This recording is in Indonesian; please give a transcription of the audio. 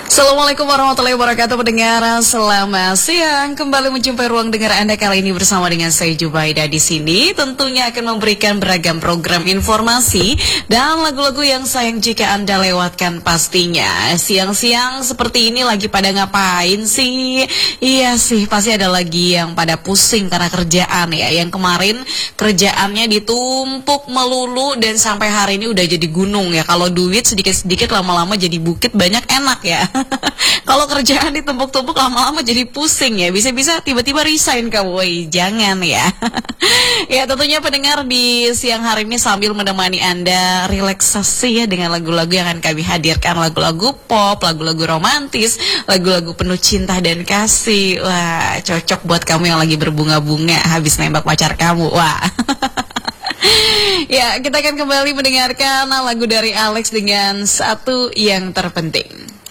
Assalamualaikum warahmatullahi wabarakatuh pendengar. Selamat siang. Kembali menjumpai ruang dengar Anda kali ini bersama dengan saya Jubaida di sini. Tentunya akan memberikan beragam program informasi dan lagu-lagu yang sayang jika Anda lewatkan pastinya. Siang-siang seperti ini lagi pada ngapain sih? Iya sih, pasti ada lagi yang pada pusing karena kerjaan ya. Yang kemarin kerjaannya ditumpuk melulu dan sampai hari ini udah jadi gunung ya. Kalau duit sedikit-sedikit lama-lama jadi bukit, banyak enak ya. Kalau kerjaan ditumpuk-tumpuk lama-lama jadi pusing ya. Bisa-bisa tiba-tiba resign kamu. Woi, jangan ya. Ya tentunya pendengar di siang hari ini sambil menemani Anda relaksasi ya dengan lagu-lagu yang akan kami hadirkan. Lagu-lagu pop, lagu-lagu romantis, lagu-lagu penuh cinta dan kasih. Wah, cocok buat kamu yang lagi berbunga-bunga habis nembak pacar kamu. Wah. Ya, kita akan kembali mendengarkan lagu dari Alex dengan Satu Yang Terpenting.